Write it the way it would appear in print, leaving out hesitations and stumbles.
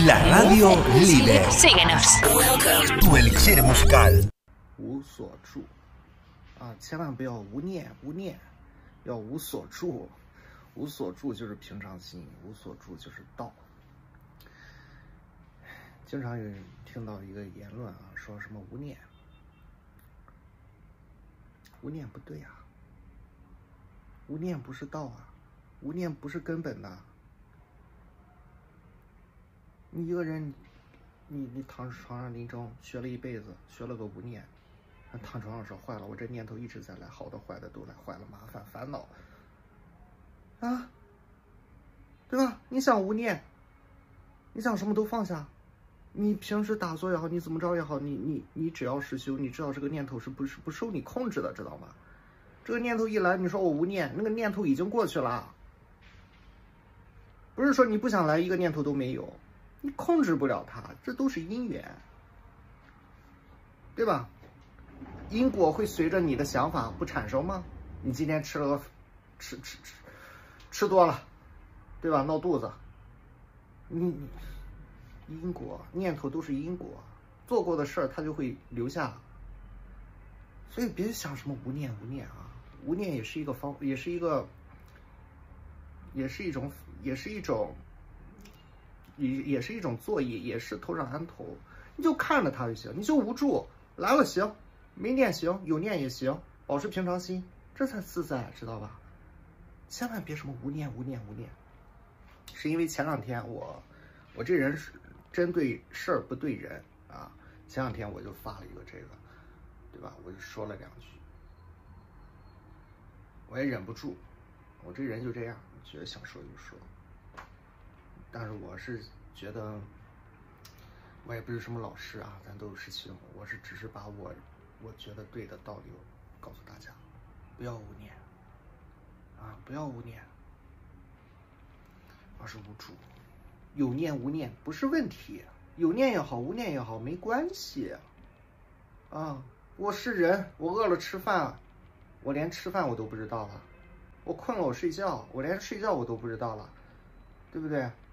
La radio líder. Síguenos. Tu elección musical. 无所住啊，千万不要无念，要无所住。无所住就是平常心，无所住就是道。经常有人听到一个言论啊，说什么无念，无念不对啊，无念不是道啊，无念不是根本的。你一个人，你躺床上临终学了一辈子，学了个无念，躺床上说坏了，我这念头一直在来，好的坏的都来，坏了麻烦烦恼啊，对吧？你想无念，你想什么都放下，你平时打坐也好，你怎么着也好，你只要实修，你知道这个念头是不受你控制的，知道吗？这个念头一来，你说我无念，那个念头已经过去了，不是说你不想来，一个念头都没有。你控制不了它，这都是因缘，对吧？因果会随着你的想法不产生吗？你今天吃多了，对吧？闹肚子，因果念头都是因果，做过的事儿它就会留下。所以别想什么无念啊，无念也是一种作业，也是头上安头，你就看着它就行，你就无助，来了行，没念行，有念也行，保持平常心，这才自在，知道吧？千万别什么无念，是因为前两天我这人是针对事儿不对人啊，前两天我就发了一个这个，对吧？我就说了两句，我也忍不住，我这人就这样，觉得想说就说。但是我是觉得，我也不是什么老师啊，咱都是师兄，我只是把我觉得对的道理告诉大家，不要无念啊，不要无念，而是无助。有念无念不是问题，有念也好，无念也好，没关系啊。我是人，我饿了吃饭，我连吃饭我都不知道了；我困了我睡觉，我连睡觉我都不知道了，对不对？